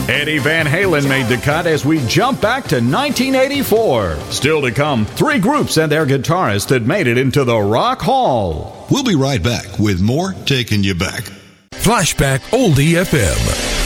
Eddie Van Halen made the cut as we jump back to 1984. Still to come, 3 groups and their guitarists that made it into the Rock Hall. We'll be right back with more Taking You Back. Flashback Oldie FM.